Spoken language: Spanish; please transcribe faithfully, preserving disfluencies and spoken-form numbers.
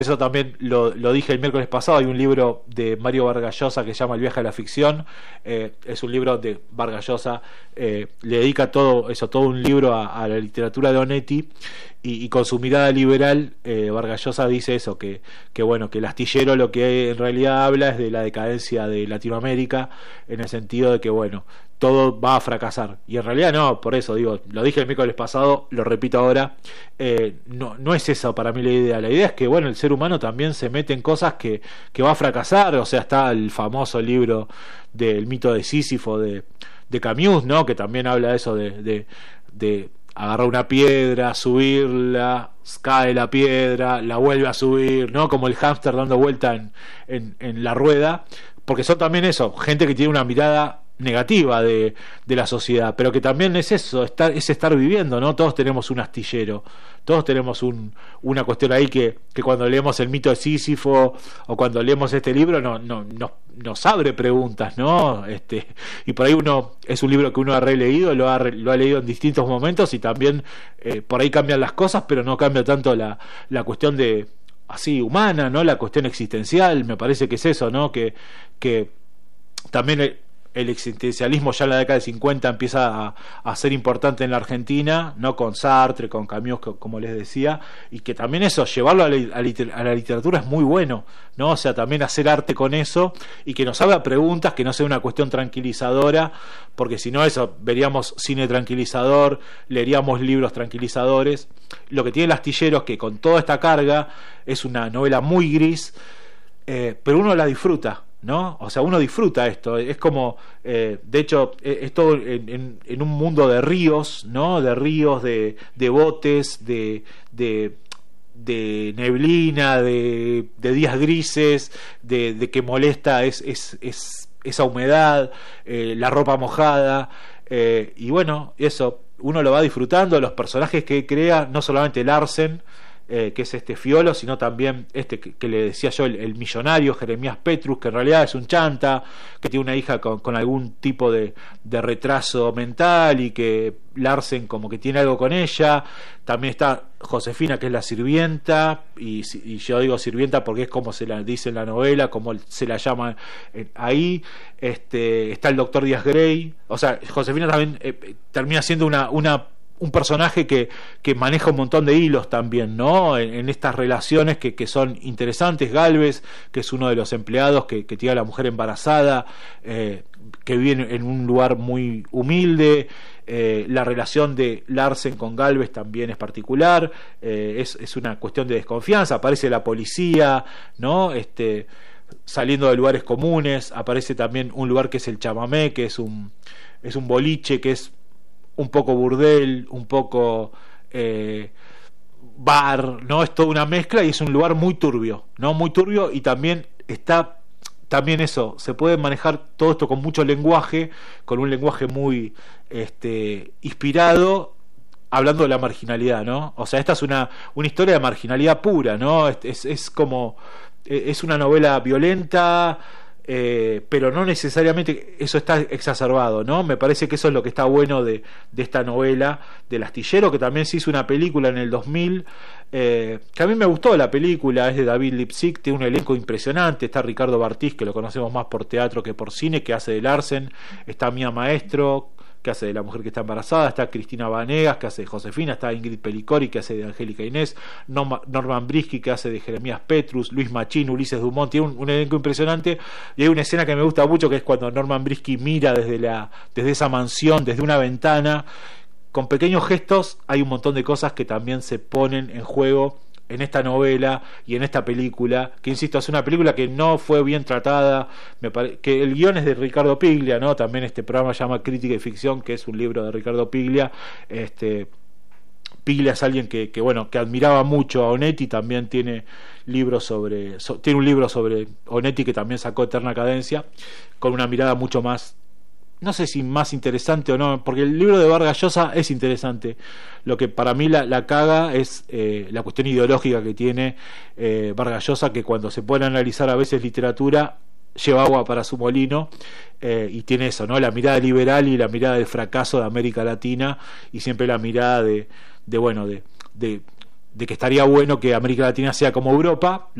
Eso también lo, lo dije el miércoles pasado. Hay un libro de Mario Vargas Llosa que se llama El viaje a la ficción. Eh, es un libro de Vargas Llosa, eh, le dedica todo eso, todo un libro a, a la literatura de Onetti, y, y con su mirada liberal, eh, Vargas Llosa dice eso, que, que bueno, que el astillero lo que en realidad habla es de la decadencia de Latinoamérica, en el sentido de que bueno, todo va a fracasar, y en realidad no. Por eso digo, lo dije el miércoles pasado, lo repito ahora, eh, no, no es esa para mí la idea. La idea es que bueno, el ser humano también se mete en cosas que, que va a fracasar. O sea, está el famoso libro del mito de Sísifo de, de Camus, ¿no? Que también habla de eso, de, de, de agarrar una piedra, subirla, cae la piedra, la vuelve a subir, ¿no? Como el hámster dando vuelta en, en, en la rueda, porque son también eso, gente que tiene una mirada negativa de, de la sociedad, pero que también es eso, estar, es estar viviendo, ¿no? Todos tenemos un astillero, todos tenemos un, una cuestión ahí que, que cuando leemos el mito de Sísifo o cuando leemos este libro no, no, no, nos abre preguntas, ¿no? Este, y por ahí uno, es un libro que uno ha releído, lo ha, lo ha leído en distintos momentos, y también eh, por ahí cambian las cosas, pero no cambia tanto la, la cuestión de así humana, ¿no? La cuestión existencial, me parece que es eso, ¿no? Que, que también el, el existencialismo ya en la década de cincuenta empieza a, a ser importante en la Argentina, no con Sartre, con Camus, como les decía, y que también eso, llevarlo a la, a la literatura es muy bueno, ¿no? O sea, también hacer arte con eso, y que nos haga preguntas, que no sea una cuestión tranquilizadora, porque si no, eso, veríamos cine tranquilizador, leeríamos libros tranquilizadores. Lo que tiene El astillero es que con toda esta carga es una novela muy gris, eh, pero uno la disfruta, ¿no? O sea, uno disfruta esto. Es como, eh, de hecho, es todo en, en, en un mundo de ríos, ¿no? De ríos, de, de botes, de, de, de neblina, de, de días grises, de, de que molesta es, es, es esa humedad, eh, la ropa mojada, eh, y bueno, eso, uno lo va disfrutando. Los personajes que crea, no solamente Larsen, Eh, que es este Fiolo, sino también este que, que le decía yo, el, el millonario Jeremías Petrus, que en realidad es un chanta, que tiene una hija con, con algún tipo de, de retraso mental, y que Larsen como que tiene algo con ella. También está Josefina, que es la sirvienta, y, y yo digo sirvienta porque es como se la dice en la novela, como se la llama ahí. Este, está el doctor Díaz Grey. O sea, Josefina también eh, termina siendo una, una un personaje que, que maneja un montón de hilos también, ¿no? En, en estas relaciones que, que son interesantes. Galvez, que es uno de los empleados que, que tiene a la mujer embarazada, eh, que vive en, en un lugar muy humilde. Eh, la relación de Larsen con Galvez también es particular, eh, es, es una cuestión de desconfianza. Aparece la policía, ¿no? Este, saliendo de lugares comunes. Aparece también un lugar que es el Chamamé, que es un, es un boliche, que es un poco burdel, un poco eh, bar, ¿no? Es toda una mezcla, y es un lugar muy turbio, ¿no? Muy turbio, y también está, también eso, se puede manejar todo esto con mucho lenguaje, con un lenguaje muy este, inspirado, hablando de la marginalidad, ¿no? O sea, esta es una, una historia de marginalidad pura, ¿no? Es, es, es como, es una novela violenta, Eh, pero no necesariamente eso está exacerbado, ¿no? Me parece que eso es lo que está bueno de, de esta novela del astillero, que también se hizo una película en el dos mil, eh, que a mí me gustó la película. Es de David Lipsick, tiene un elenco impresionante. Está Ricardo Bartís, que lo conocemos más por teatro que por cine, que hace de Larsen. Está Mía Maestro, que hace de la mujer que está embarazada. Está Cristina Vanegas, que hace de Josefina. Está Ingrid Pelicori, que hace de Angélica Inés. Norman Brisky, que hace de Jeremías Petrus. Luis Machín, Ulises Dumont. Tiene un, un elenco impresionante, y hay una escena que me gusta mucho, que es cuando Norman Brisky mira desde, la, desde esa mansión, desde una ventana. Con pequeños gestos hay un montón de cosas que también se ponen en juego en esta novela y en esta película, que insisto, es una película que no fue bien tratada. Me pare... que el guión es de Ricardo Piglia, ¿no? También este programa se llama Crítica y Ficción, que es un libro de Ricardo Piglia. Este Piglia es alguien que, que bueno, que admiraba mucho a Onetti. También tiene libros sobre so, tiene un libro sobre Onetti que también sacó, Eterna Cadencia, con una mirada mucho más, no sé si más interesante o no, porque el libro de Vargas Llosa es interesante. Lo que para mí la, la caga es eh, la cuestión ideológica que tiene eh, Vargas Llosa, que cuando se puede analizar a veces literatura, lleva agua para su molino, eh, y tiene eso, ¿no? La mirada liberal y la mirada del fracaso de América Latina, y siempre la mirada de, de bueno, de, de de que estaría bueno que América Latina sea como Europa.